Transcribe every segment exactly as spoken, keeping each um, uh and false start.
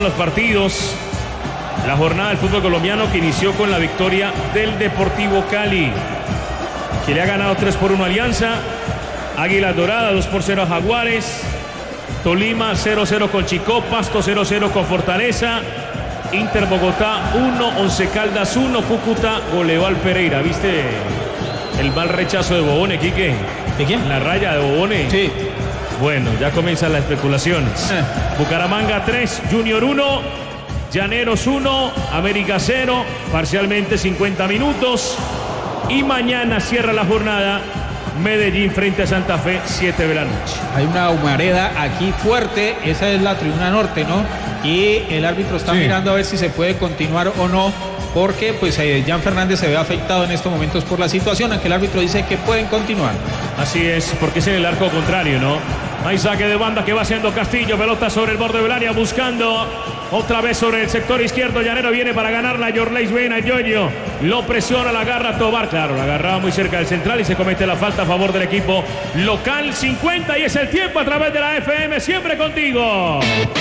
Los partidos, la jornada del fútbol colombiano que inició con la victoria del Deportivo Cali, que le ha ganado tres por uno a Alianza, Águilas Doradas dos por cero a Jaguares, Tolima cero cero con Chicó, Pasto cero cero con Fortaleza, Inter Bogotá uno, Once Caldas uno, Cúcuta goleó al Pereira. ¿Viste el mal rechazo de Bobone, Quique? ¿De quién? La raya de Bobone. Sí. Bueno, ya comienzan las especulaciones. Eh. Bucaramanga tres, Junior uno, Llaneros uno, América cero, parcialmente cincuenta minutos. Y mañana cierra la jornada Medellín frente a Santa Fe, siete de la noche. Hay una humareda aquí fuerte, esa es la tribuna norte, ¿no? Y el árbitro está sí. mirando a ver si se puede continuar o no, porque pues eh, Jan Fernández se ve afectado en estos momentos por la situación, aunque el árbitro dice que pueden continuar. Así es, porque es en el arco contrario, ¿no? Hay saque de banda que va haciendo Castillo, pelota sobre el borde del área, buscando otra vez sobre el sector izquierdo. Llanero viene para ganarla, Yorleis Vena, Yoyo lo presiona, la agarra Tobar, claro, la agarraba muy cerca del central y se comete la falta a favor del equipo local. Cincuenta y es el tiempo a través de la F M, siempre contigo.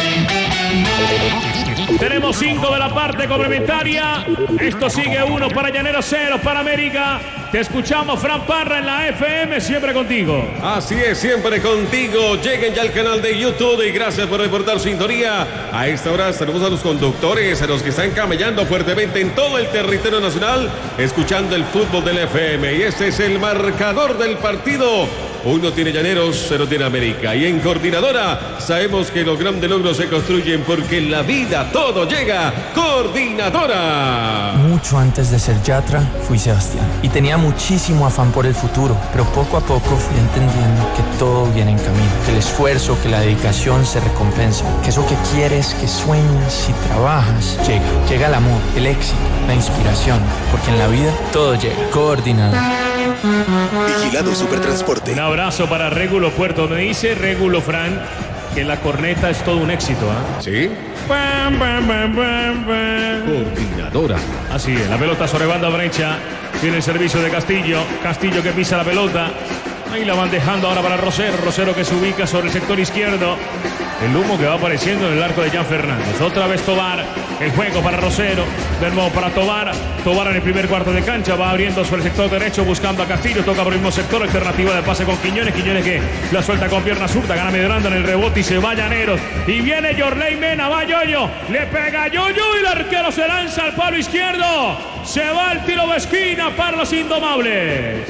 Tenemos cinco de la parte complementaria. Esto sigue uno para Llanero, cero para América. Te escuchamos, Fran Parra, en la F M, siempre contigo. Así es, siempre contigo. Lleguen ya al canal de YouTube y gracias por reportar sintonía. A esta hora tenemos a los conductores, a los que están camellando fuertemente en todo el territorio nacional, escuchando el fútbol del F M. Y este es el marcador del partido. Uno tiene Llaneros, cero tiene América. Y en Coordinadora sabemos que los grandes logros se construyen porque en la vida todo llega. Coordinadora. Mucho antes de ser Yatra, fui Sebastián. Y tenía muchísimo afán por el futuro. Pero poco a poco fui entendiendo que todo viene en camino. Que el esfuerzo, que la dedicación se recompensa. Que eso que quieres, que sueñas y trabajas, llega. Llega el amor, el éxito, la inspiración. Porque en la vida todo llega. Coordinadora. Vigilado Supertransporte. Un abrazo para Régulo Puerto. Me dice Régulo, Fran, que la corneta es todo un éxito, ¿ah? ¿eh? Sí. Bam, bam, bam, bam, bam. Coordinadora. Así es, la pelota sobre banda derecha. Tiene el servicio de Castillo. Castillo que pisa la pelota. Ahí la van dejando ahora para Rosero. Rosero que se ubica sobre el sector izquierdo. El humo que va apareciendo en el arco de Jan Fernández. Otra vez Tobar. El juego para Rosero. De nuevo para Tobar. Tobar en el primer cuarto de cancha. Va abriendo sobre el sector derecho buscando a Castillo. Toca por el mismo sector. Alternativa de pase con Quiñones. Quiñones que la suelta con pierna zurda. Gana Medranda en el rebote y se va Llaneros. Y viene Yorley Mena. Va Yoyo. Le pega Yoyo y el arquero se lanza al palo izquierdo. Se va el tiro de esquina para los indomables.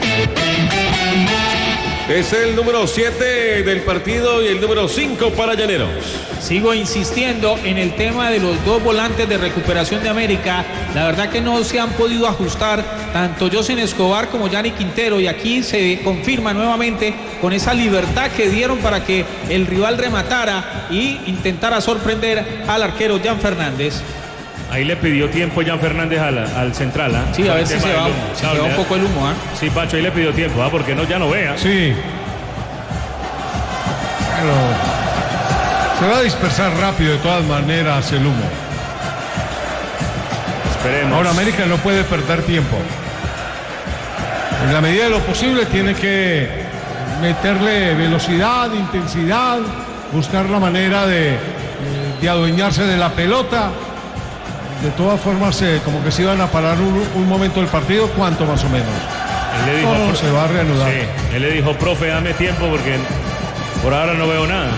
Es el número siete del partido y el número cinco para Llaneros. Sigo insistiendo en el tema de los dos volantes de recuperación de América. La verdad que no se han podido ajustar tanto Josen Escobar como Yanni Quintero. Y aquí se confirma nuevamente con esa libertad que dieron para que el rival rematara y intentara sorprender al arquero Jan Fernández. Ahí le pidió tiempo Jan Fernández al, al central, ¿ah? ¿eh? Sí, a ver si se va, se va un poco el humo, ¿ah? ¿eh? Sí, Pacho, ahí le pidió tiempo, ¿ah? ¿eh? Porque no, ya no vea. Sí. Pero se va a dispersar rápido de todas maneras el humo. Esperemos. Ahora América no puede perder tiempo. En la medida de lo posible tiene que meterle velocidad, intensidad, buscar la manera de, de adueñarse de la pelota. De todas formas, eh, como que se iban a parar un, un momento del partido, ¿cuánto más o menos? Él le dijo, oh, se va a reanudar. Sí, él le dijo, profe, dame tiempo porque por ahora no veo nada.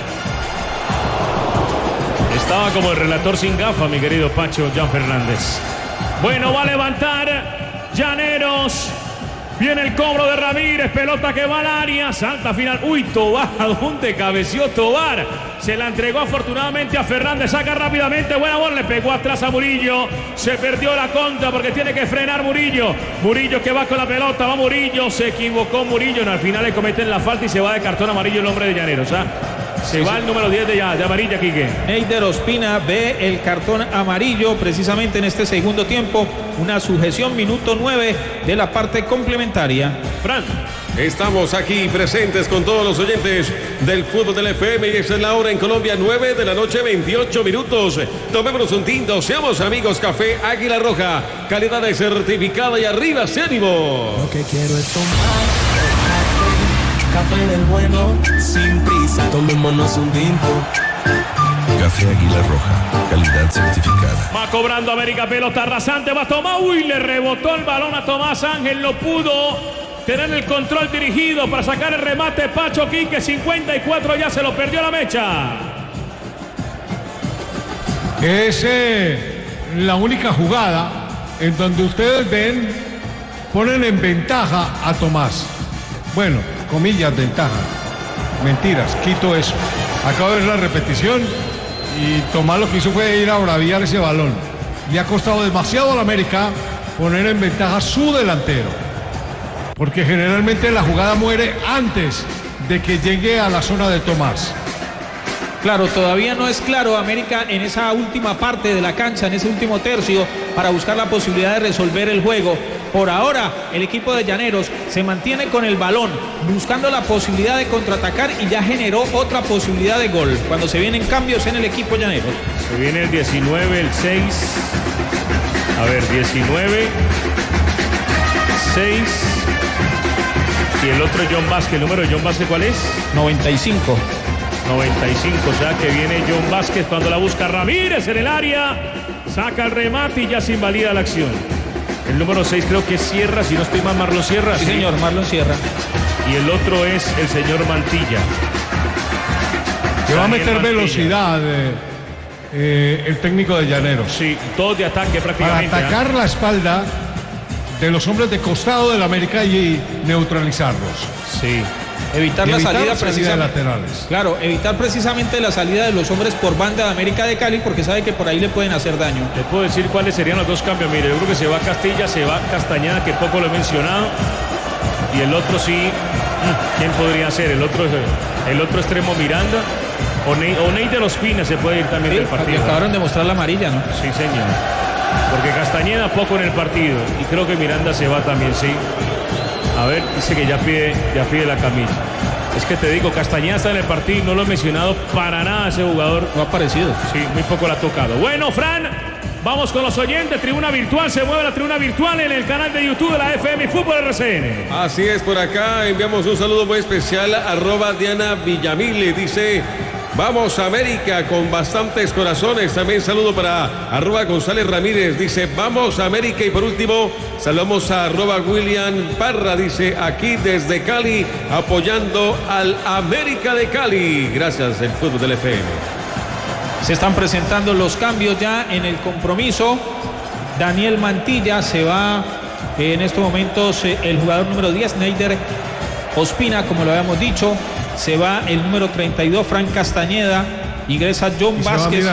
Estaba como el relator sin gafa, mi querido Pacho, Jan Fernández. Bueno, va a levantar Llaneros. Viene el cobro de Ramírez, pelota que va al área, salta final. Uy, Tobar, ¿dónde cabeció Tobar? Se la entregó afortunadamente a Fernández, saca rápidamente, buena bola, le pegó atrás a Murillo. Se perdió la contra porque tiene que frenar Murillo. Murillo que va con la pelota, va Murillo, se equivocó Murillo. No, al final le cometen la falta y se va de cartón amarillo el hombre de Llaneros, ¿ah? Se sí, va sí. El número diez de, ya, de amarilla, Quique. Eider Ospina ve el cartón amarillo precisamente en este segundo tiempo. Una sujeción, minuto nueve de la parte complementaria. Fran. Estamos aquí presentes con todos los oyentes del fútbol del F M y esta es la hora en Colombia, nueve de la noche, veintiocho minutos. Tomémonos un tinto, seamos amigos. Café Águila Roja, calidad de certificada y arriba ese ánimo. Lo que quiero es tomar café, café del bueno, sin prisa, tomémonos un tinto. Café Águila Roja, calidad certificada. Va cobrando América, pelota rasante, va Tomás, uy, le rebotó el balón a Tomás Ángel, no pudo tener el control dirigido para sacar el remate. Pacho Quique, cincuenta y cuatro, ya se lo perdió la mecha. Es eh, la única jugada en donde ustedes ven, ponen en ventaja a Tomás. Bueno, comillas, ventaja. Mentiras, quito eso. Acabo de ver la repetición y Tomás lo que hizo fue ir a braviar ese balón. Le ha costado demasiado a la América poner en ventaja a su delantero, porque generalmente la jugada muere antes de que llegue a la zona de Tomás. Claro, todavía no es claro América en esa última parte de la cancha, en ese último tercio, para buscar la posibilidad de resolver el juego. Por ahora, el equipo de Llaneros se mantiene con el balón, buscando la posibilidad de contraatacar y ya generó otra posibilidad de gol. Cuando se vienen cambios en el equipo Llaneros. Se viene el diecinueve, el seis. A ver, diecinueve, seis. Y el otro John Vázquez. ¿El número de John Vázquez cuál es? noventa y cinco. noventa y cinco, o sea que viene John Vázquez cuando la busca Ramírez en el área. Saca el remate y ya se invalida la acción. El número seis creo que es Sierra, si no estoy mal, Marlon Sierra. Sí, sí, señor, Marlon Sierra. Y el otro es el señor Mantilla. Que va a meter Mantilla. velocidad eh, eh, el técnico de Llaneros. Sí, dos de ataque prácticamente. Para atacar ¿eh? la espalda de los hombres de costado del América y neutralizarlos. Sí. Evitar, y la evitar salida la salida de laterales. Claro, evitar precisamente la salida de los hombres por banda de América de Cali, porque sabe que por ahí le pueden hacer daño. Le puedo decir cuáles serían los dos cambios. Mire, yo creo que se va Castilla, se va Castañeda, que poco lo he mencionado. Y el otro sí, ¿quién podría ser? El otro, el otro extremo Miranda. O Ney, o Ney de los Pinas se puede ir también sí, del partido. Acabaron de mostrar la amarilla, ¿no? Sí, señor. Porque Castañeda poco en el partido. Y creo que Miranda se va también, sí. A ver, dice que ya pide, ya pide la camisa. Es que te digo, Castañeda está en el partido, no lo he mencionado para nada ese jugador. No ha aparecido. Sí, muy poco la ha tocado. Bueno, Fran, vamos con los oyentes. Tribuna virtual, se mueve la tribuna virtual en el canal de YouTube de la F M Fútbol R C N. Así es, por acá enviamos un saludo muy especial a arroba Diana Villamil. Dice: vamos América, con bastantes corazones. También saludo para arroba González Ramírez. Dice: vamos América. Y por último, saludamos a arroba William Parra. Dice: aquí desde Cali, apoyando al América de Cali. Gracias, el fútbol del F M. Se están presentando los cambios ya en el compromiso. Daniel Mantilla se va en estos momentos el jugador número diez, Neider Ospina, como lo habíamos dicho. Se va el número treinta y dos, Frank Castañeda. Ingresa John y Vázquez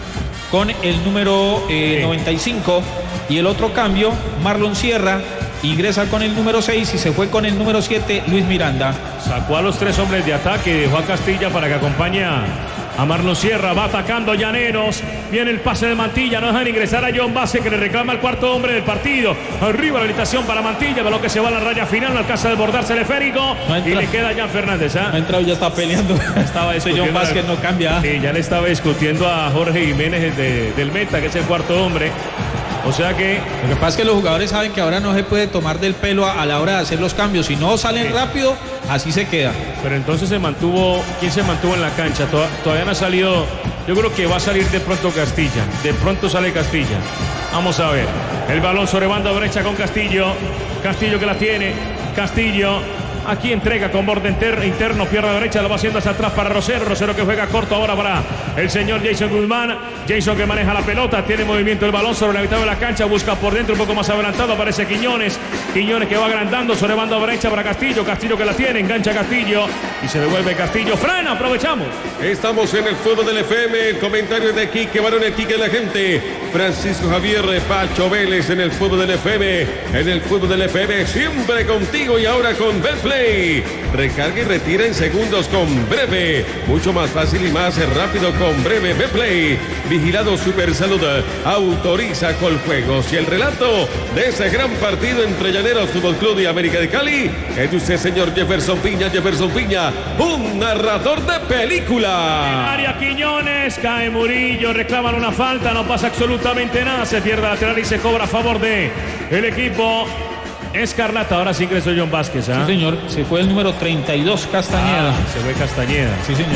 con el número eh, sí. noventa y cinco. Y el otro cambio, Marlon Sierra, ingresa con el número seis y se fue con el número siete, Luis Miranda. Sacó a los tres hombres de ataque, dejó a Castilla para que acompañe a Marlon Sierra. Va atacando Llaneros. Viene el pase de Mantilla. No dejan ingresar a John Vázquez, que le reclama el cuarto hombre del partido. Arriba la habilitación para Mantilla. Balón que se va a la raya final. No alcanza a desbordarse el esférico. No y le queda a Jan Fernández. ¿eh? No ha entrado, ya está peleando. Estaba John Vázquez no cambia. Sí, ya le estaba discutiendo a Jorge Jiménez de, del Meta, que es el cuarto hombre. O sea que... Lo que pasa es que los jugadores saben que ahora no se puede tomar del pelo a, a la hora de hacer los cambios. Si no salen sí. rápido, así se queda. Pero entonces se mantuvo... ¿Quién se mantuvo en la cancha? Tod todavía no ha salido... Yo creo que va a salir de pronto Castilla. De pronto sale Castilla. Vamos a ver. El balón sobre banda derecha con Castillo. Castillo que la tiene. Castillo... Aquí entrega con borde interno, pierna derecha, lo va haciendo hacia atrás para Rosero. Rosero que juega corto ahora para el señor Jason Guzmán. Jason que maneja la pelota, tiene movimiento el balón sobre la mitad de la cancha, busca por dentro un poco más adelantado, aparece Quiñones. Quiñones que va agrandando sobre banda derecha para Castillo. Castillo que la tiene, engancha Castillo y se devuelve Castillo. Frena, aprovechamos. Estamos en el fútbol del F M. El comentario de Quique Barón, el Quique de la gente. Francisco Javier Pacho Vélez en el fútbol del F M. En el fútbol del F M, siempre contigo y ahora con Betplay. Recarga y retira en segundos con Breve. Mucho más fácil y más rápido con Breve Betplay. Vigilado Super Salud. Autoriza Coljuegos. Y el relato de ese gran partido entre Llaneros Fútbol Club y América de Cali es de usted, señor Jefferson Piña. Jefferson Piña, un narrador de película. María Quiñones, cae Murillo, reclaman una falta, no pasa absolutamente nada. Se pierde lateral y se cobra a favor de el equipo Escarlata. Ahora sí ingresó John Vázquez. ¿eh? Sí, señor. Se fue el número treinta y dos, Castañeda. Ah, se fue Castañeda. Sí, señor.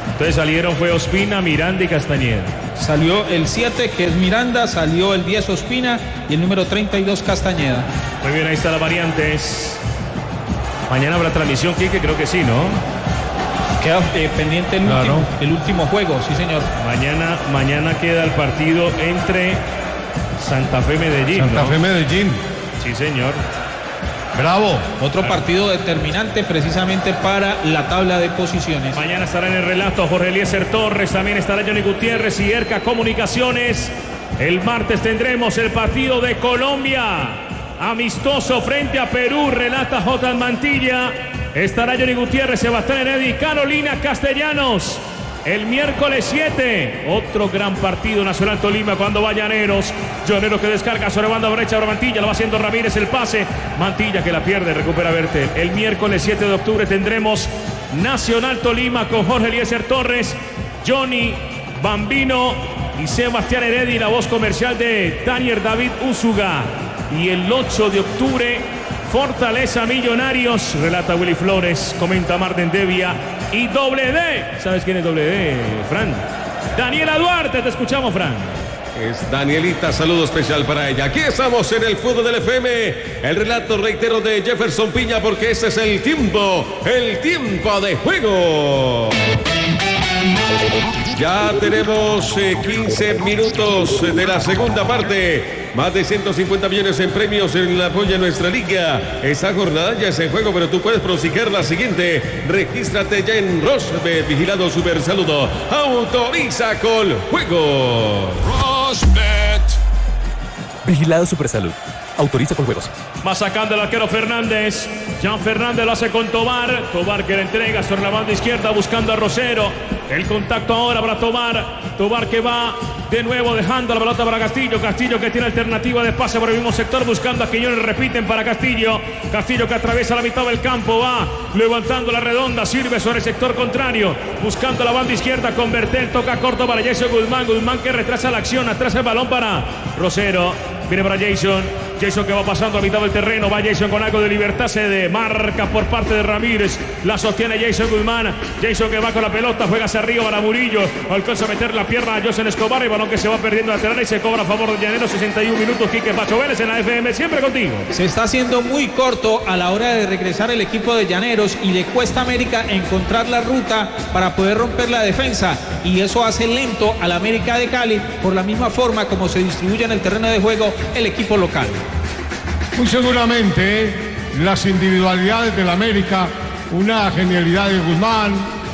Entonces salieron fue Ospina, Miranda y Castañeda. Salió el siete, que es Miranda, salió el diez Ospina y el número treinta y dos Castañeda. Muy bien, ahí están las variantes. Mañana habrá transmisión, Quique, creo que sí, ¿no? Queda eh, pendiente el, Claro. último, el último juego, sí señor. Mañana, mañana queda el partido entre Santa Fe y Medellín, Santa ¿no? Fe Medellín. Sí, señor. Bravo. Otro partido determinante precisamente para la tabla de posiciones. Mañana estará en el relato Jorge Eliezer Torres, también estará Johnny Gutiérrez y Erca Comunicaciones. El martes tendremos el partido de Colombia, amistoso frente a Perú, relata J. Mantilla. Estará Johnny Gutiérrez, Sebastián Heredia y Carolina Castellanos. El miércoles siete, otro gran partido, Nacional Tolima, cuando va Llaneros. Llaneros que descarga sobre banda derecha, ahora Mantilla, lo va haciendo Ramírez, el pase. Mantilla que la pierde, recupera Bertel. El miércoles siete de octubre tendremos Nacional Tolima con Jorge Eliezer Torres, Johnny Bambino y Sebastián Heredia y la voz comercial de Daniel David Úsuga. Y el ocho de octubre, Fortaleza Millonarios, relata Willy Flores, comenta Marten Devia y doble D. ¿Sabes quién es doble D, Fran? Daniela Duarte, te escuchamos, Fran. Es Danielita, saludo especial para ella. Aquí estamos en el fútbol del F M. El relato, reitero, de Jefferson Piña, porque este es el tiempo, el tiempo de juego. Ya tenemos eh, quince minutos de la segunda parte. Más de ciento cincuenta millones en premios en el apoyo de nuestra liga. Esta jornada ya es en juego, pero tú puedes proseguir la siguiente. Regístrate ya en Rosbet, vigilado Super Saludo. Autoriza con juego. Rosbet. Vigilado Supersalud. Autoriza con juegos. Va sacando el arquero Fernández. Jean Fernández lo hace con Tobar. Tobar que le entrega sobre la banda izquierda buscando a Rosero. El contacto ahora para Tobar. Tobar que va de nuevo dejando la pelota para Castillo. Castillo que tiene alternativa de pase por el mismo sector buscando a Quiñones. Repiten para Castillo. Castillo que atraviesa la mitad del campo. Va levantando la redonda. Sirve sobre el sector contrario. Buscando la banda izquierda con Bertel. Toca corto para Jason Guzmán. Guzmán que retrasa la acción. Atrás el balón para Rosero. Viene para Jason. Jason que va pasando a mitad del terreno. Va Jason con algo de libertad. Se demarca por parte de Ramírez. La sostiene Jason Guzmán. Jason que va con la pelota. Juega hacia arriba para Murillo. Alcanza a meter la pierna a José Escobar. El balón que se va perdiendo lateral y se cobra a favor de Llaneros. sesenta y un minutos. Quique Pacho Vélez en la F M. Siempre contigo. Se está haciendo muy corto a la hora de regresar el equipo de Llaneros y le cuesta a América encontrar la ruta para poder romper la defensa. Y eso hace lento al América de Cali por la misma forma como se distribuye en el terreno de juego el equipo local. Muy seguramente las individualidades del América, una genialidad de Guzmán,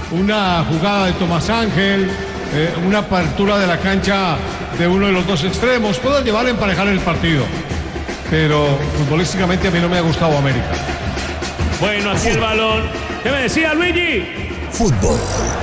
una jugada de Tomás Ángel, eh, una apertura de la cancha de uno de los dos extremos, pueden llevar a emparejar el partido. Pero futbolísticamente a mí no me ha gustado América. Bueno, así el balón. ¿Qué me decía Luigi? Fútbol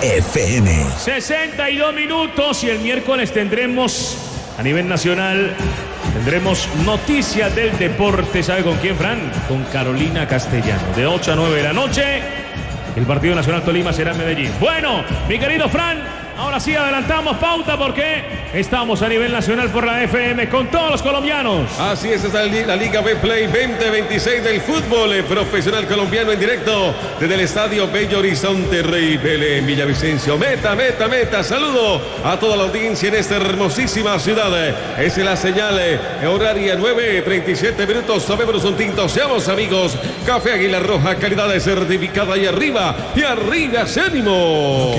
F M. sesenta y dos minutos y el miércoles tendremos a nivel nacional, tendremos noticias del deporte. ¿Sabe con quién, Fran? Con Carolina Castellano. De ocho a nueve de la noche, el partido Nacional Tolima será en Medellín. Bueno, mi querido Fran, ahora sí adelantamos pauta porque estamos a nivel nacional por la F M con todos los colombianos. Así es, esta es la Liga Betplay veinte veintiséis del fútbol profesional colombiano en directo desde el Estadio Bello Horizonte Rey Pelé en Villavicencio. Meta, meta, meta. Saludo a toda la audiencia en esta hermosísima ciudad. Es la señal horaria nueve treinta y siete minutos. Tomémonos un tinto, seamos amigos. Café Águila Roja, calidad certificada y arriba, y arriba, ese ánimo.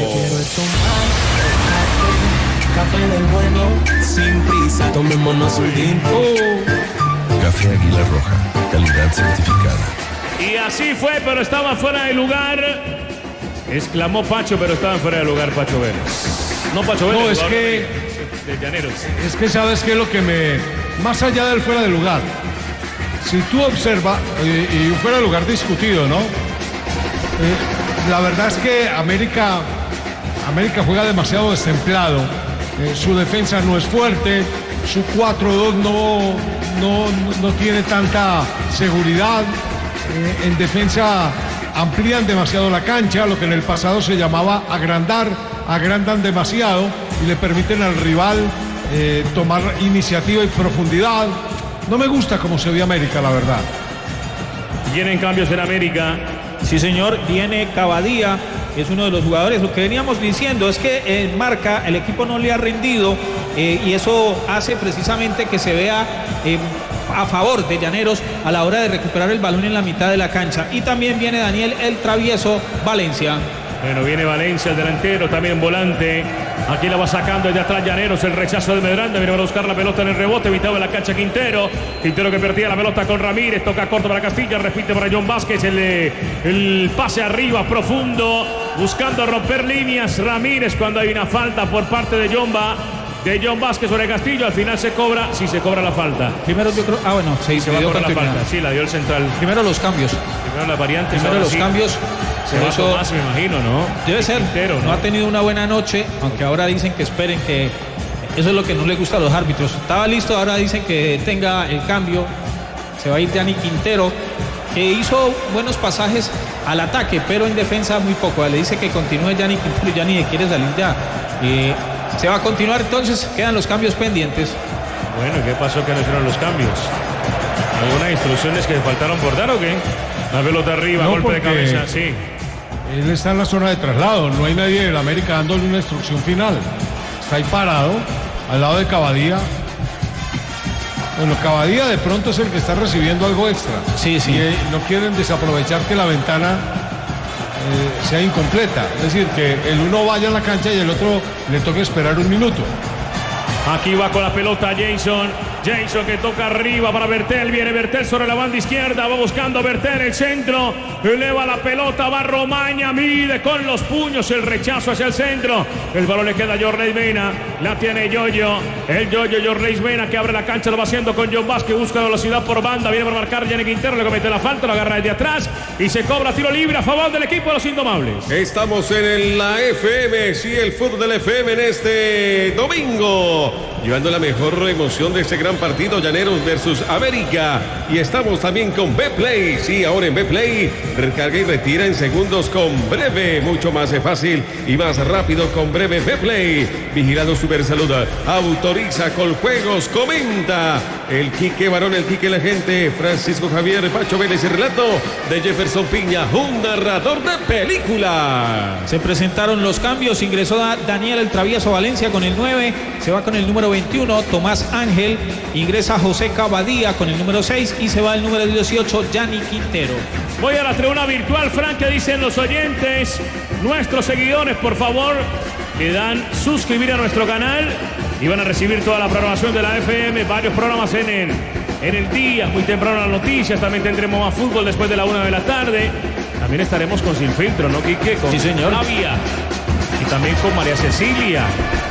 Café del bueno, sin prisa, tomémonos un tinto. Café Águila Roja, calidad certificada. Y así fue, pero estaba fuera de lugar. Exclamó Pacho, pero estaba fuera de lugar Pacho Vélez. No Pacho Vélez. No, es jugador que- de, de Llaneros. Es que sabes qué es lo que me... Más allá del fuera de lugar. Si tú observas, eh, y un fuera de lugar discutido, ¿no? Eh, la verdad es que América, América juega demasiado destemplado. Eh, su defensa no es fuerte. Su cuatro dos no, no, no tiene tanta seguridad. Eh, en defensa amplían demasiado la cancha, lo que en el pasado se llamaba agrandar. Agrandan demasiado y le permiten al rival eh, tomar iniciativa y profundidad. No me gusta cómo se ve América, la verdad. Vienen cambios en América. Sí, señor, viene Cavadía es uno de los jugadores. Lo que veníamos diciendo es que en marca el equipo no le ha rendido eh, y eso hace precisamente que se vea eh, a favor de Llaneros a la hora de recuperar el balón en la mitad de la cancha. Y también viene Daniel el Travieso Valencia. Bueno, viene Valencia, el delantero, también volante. Aquí la va sacando desde atrás Llaneros, el rechazo de Medranda. Viene a buscar la pelota en el rebote, mitad de la cancha Quintero. Quintero que perdía la pelota con Ramírez, toca corto para Castilla, repite para John Vázquez. El, el pase arriba, profundo, buscando romper líneas. Ramírez cuando hay una falta por parte de John Va. De John Vázquez sobre Castillo, al final se cobra, sí se cobra la falta. Primero yo creo, ah bueno, se, se va a cobrar la falta, sí, la dio el central. Primero los cambios. Primero las variantes. Primero los sí. cambios. Se va eso, más, me imagino, ¿no? Debe ser, Quintero, ¿no? No ha tenido una buena noche, aunque ahora dicen que esperen que eso es lo que no le gusta a los árbitros. Estaba listo, ahora dicen que tenga el cambio. Se va a ir Gianni Quintero, que hizo buenos pasajes al ataque, pero en defensa muy poco. Le dice que continúe Gianni Quintero y Gianni quiere salir ya. Eh, Se va a continuar, entonces quedan los cambios pendientes. Bueno, ¿qué pasó que no hicieron los cambios? ¿Algunas instrucciones que faltaron por dar o qué? La pelota arriba, no, golpe de cabeza, sí. Él está en la zona de traslado, no hay nadie de la América dándole una instrucción final. Está ahí parado, al lado de Cavadía. Bueno, Cavadía de pronto es el que está recibiendo algo extra. Sí, sí. Y no quieren desaprovechar que la ventana Eh, sea incompleta, es decir, que el uno vaya a la cancha y el otro le toque esperar un minuto. Aquí va con la pelota Jason, Jason que toca arriba para Bertel, viene Bertel sobre la banda izquierda, va buscando a Bertel el centro, eleva la pelota, va Romaña, mide con los puños el rechazo hacia el centro, el balón le queda a Jorleis Mena, la tiene Yoyo, el Yoyo Jorleis Mena que abre la cancha, lo va haciendo con John Vázquez, busca velocidad por banda, viene para marcar Gianni Quintero, le comete la falta, lo agarra desde atrás y se cobra tiro libre a favor del equipo de los Indomables. Estamos en la F M, sí, el fútbol del F M en este domingo, llevando la mejor emoción de este gran partido, Llaneros versus América. Y estamos también con Betplay. Sí, ahora en Betplay, recarga y retira en segundos con Breve. Mucho más fácil y más rápido con Breve Betplay. Vigilado Super Salud. Autoriza Coljuegos. Comenta el Quique Barón, el Quique la gente, Francisco Javier Pacho Vélez y relato de Jefferson Piña, un narrador de película. Se presentaron los cambios. Ingresó a Daniel el Travieso Valencia con el nueve. Se va con el número veintiuno, Tomás Ángel. Ingresa José Cavadía con el número seis y se va el número dieciocho, Gianni Quintero. Voy a la tribuna virtual, Frank, que dicen los oyentes, nuestros seguidores, por favor, le dan suscribir a nuestro canal y van a recibir toda la programación de la F M, varios programas en el, en el día, muy temprano las noticias, también tendremos más fútbol después de la una de la tarde, también estaremos con Sin Filtro, ¿no, Quique? Con sí, señor. Flavia y también con María Cecilia.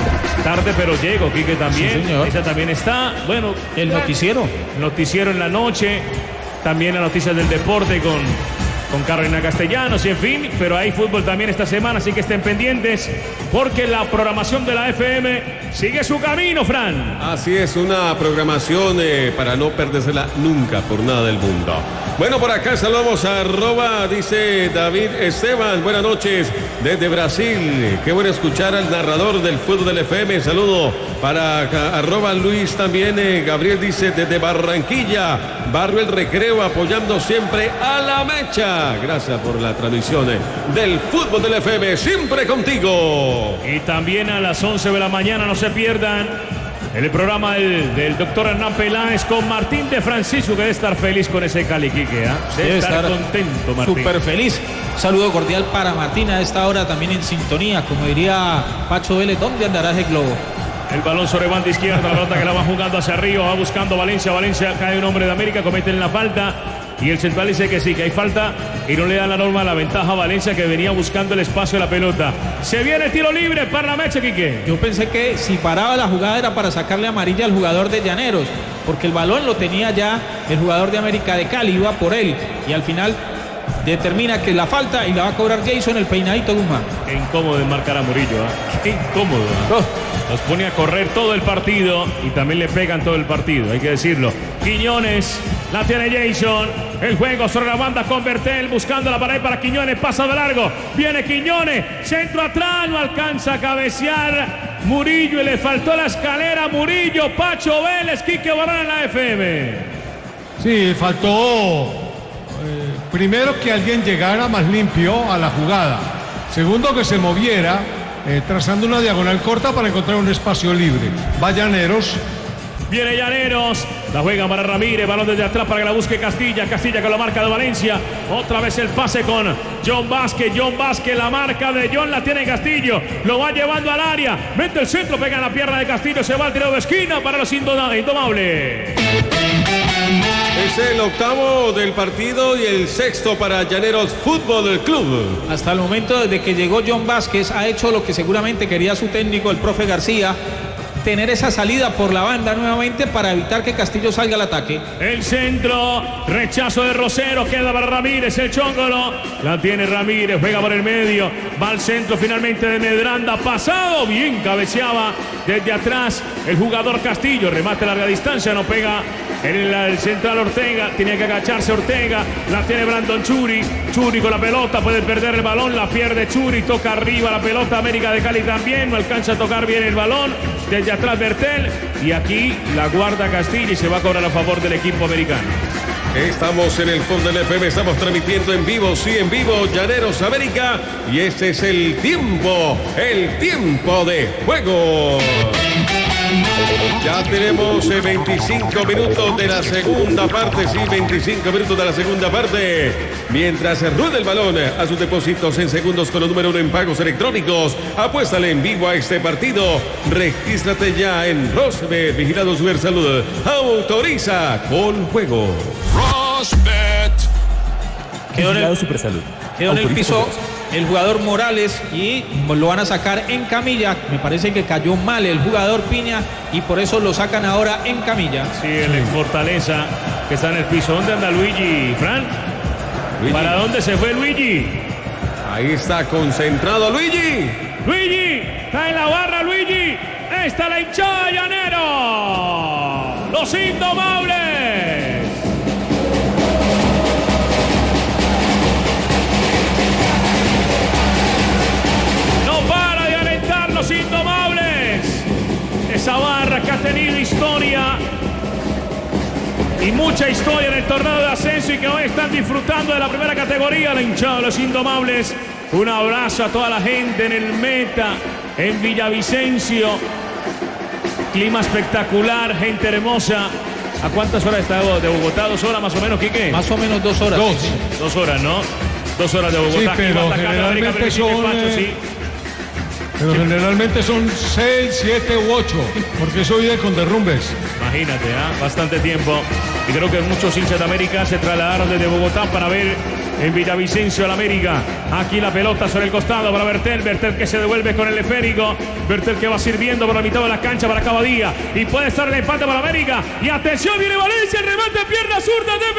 Tarde pero llego, Quique también. Sí, esa también está. Bueno, el noticiero. Noticiero en la noche. También las noticias del deporte con, con Carolina Castellanos y en fin. Pero hay fútbol también esta semana, así que estén pendientes porque la programación de la F M sigue su camino, Fran. Así es, una programación eh, para no perdérsela nunca por nada del mundo. Bueno, por acá saludamos a arroba, dice David Esteban, buenas noches desde Brasil. Qué bueno escuchar al narrador del fútbol del F M. Saludo para acá, arroba Luis también. Eh, Gabriel dice desde Barranquilla, Barrio El Recreo, apoyando siempre a la mecha. Gracias por la transmisión eh, del fútbol del F M, siempre contigo. Y también a las once de la mañana, no se pierdan el programa del, del doctor Hernán Peláez con Martín de Francisco, que debe estar feliz con ese Cali, Quique, ¿eh? Debe, debe estar, estar contento, Martín. Súper feliz. Saludo cordial para Martín a esta hora también en sintonía, como diría Pacho Vélez, ¿dónde andará ese globo? El balón sobre banda izquierda, la pelota que la va jugando hacia arriba, va buscando Valencia, Valencia, cae un hombre de América, cometen la falta. Y el central dice que sí, que hay falta y no le dan la norma la ventaja a Valencia, que venía buscando el espacio de la pelota. Se viene el tiro libre para la mecha, Quique. Yo pensé que si paraba la jugada era para sacarle amarilla al jugador de Llaneros, porque el balón lo tenía ya el jugador de América de Cali, iba por él y al final determina que la falta y la va a cobrar Jason, el peinadito Guzmán. Qué incómodo de marcar a Murillo, ¿eh? Qué incómodo, ¿eh? Oh. Los pone a correr todo el partido y también le pegan todo el partido, hay que decirlo. Quiñones, la tiene Jason, el juego sobre la banda con Bertel, buscando la pared para Quiñones, pasa de largo, viene Quiñones, centro atrás, no alcanza a cabecear Murillo y le faltó la escalera a Murillo. Pacho Vélez, Quique Barón en la F M. Sí, faltó eh, primero que alguien llegara más limpio a la jugada. Segundo, que se moviera eh, trazando una diagonal corta para encontrar un espacio libre. Va Llaneros. Viene Llaneros, la juega para Ramírez, balón desde atrás para que la busque Castilla, Castilla con la marca de Valencia, otra vez el pase con John Vázquez, John Vázquez, la marca de John la tiene Castillo, lo va llevando al área, mete el centro, pega en la pierna de Castillo, se va al tiro de esquina para los indomables. Es el octavo del partido y el sexto para Llaneros Fútbol Club. Hasta el momento, desde que llegó John Vázquez, ha hecho lo que seguramente quería su técnico, el profe García, tener esa salida por la banda nuevamente para evitar que Castillo salga al ataque. El centro, rechazo de Rosero, queda para Ramírez, el chóngolo, la tiene Ramírez, juega por el medio, va al centro finalmente de Medranda, pasado, bien cabeceaba desde atrás el jugador Castillo, remate a larga distancia, no pega en el, el central Ortega, tiene que agacharse Ortega, la tiene Brandon Churi, Churi con la pelota, puede perder el balón, la pierde Churi, toca arriba la pelota, América de Cali también, no alcanza a tocar bien el balón, desde atrás Bertel, y aquí la guarda Castillo y se va a cobrar a favor del equipo americano. Estamos en el Fútbol F M, estamos transmitiendo en vivo, sí, en vivo, Llaneros América, y este es el tiempo, el tiempo de juego. Ya tenemos eh, veinticinco minutos de la segunda parte, sí, veinticinco minutos de la segunda parte. Mientras se rueda el balón a sus depósitos en segundos con el número uno en pagos electrónicos, apuéstale en vivo a este partido. Regístrate ya en Rosbet, vigilado Supersalud. Autoriza con juego. Rosbet. Quedó en el, Supersalud. quedó en el piso el jugador Morales y lo van a sacar en camilla. Me parece que cayó mal el jugador Piña y por eso lo sacan ahora en camilla. Sí, el Fortaleza que está en el piso. ¿Dónde anda Luigi, Fran? Luigi. ¿Para dónde se fue Luigi? Ahí está concentrado Luigi. Luigi, está en la barra Luigi. Está la hinchada de Llanero. Los indomables. Los indomables, esa barra que ha tenido historia y mucha historia en el torneo de ascenso y que hoy están disfrutando de la primera categoría, la hinchada de los indomables. Un abrazo a toda la gente en el Meta, en Villavicencio, clima espectacular, gente hermosa. ¿A cuántas horas está de Bogotá? ¿Dos horas más o menos, Quique? Más o menos dos horas. Dos. Sí. Dos horas, ¿no? Dos horas de Bogotá. Sí, pero generalmente son... Eh... Pero generalmente son seis, siete u ocho, porque eso vive con derrumbes. Imagínate, ¿eh? Bastante tiempo. Y creo que muchos hinchas de América se trasladaron desde Bogotá para ver en Villavicencio al América. Aquí la pelota sobre el costado para Bertel. Bertel que se devuelve con el esférico. Bertel que va sirviendo por la mitad de la cancha para Cabadía. Y puede estar el empate para América. Y atención, viene Valencia, el remate, pierna zurda de